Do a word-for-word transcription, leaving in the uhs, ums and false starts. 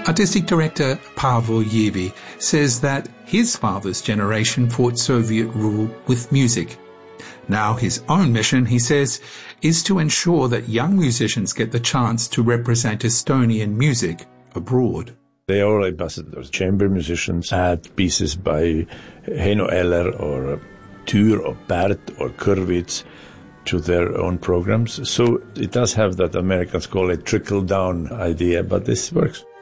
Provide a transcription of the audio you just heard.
Artistic director Pavel Yevi says that his father's generation fought Soviet rule with music. Now his own mission, he says, is to ensure that young musicians get the chance to represent Estonian music abroad. They are ambassadors, chamber musicians, add pieces by Heino Eller or Tür or Bert or Kurvitz to their own programs. So it does have that Americans call it trickle-down idea, but this works.